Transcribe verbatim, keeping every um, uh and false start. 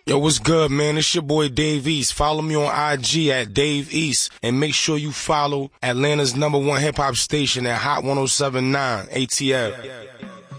Yo, what's good, man? It's your boy Dave East. Follow me on I G at Dave East, and make sure you follow Atlanta's number one hip hop station at Hot one oh seven point nine A T L.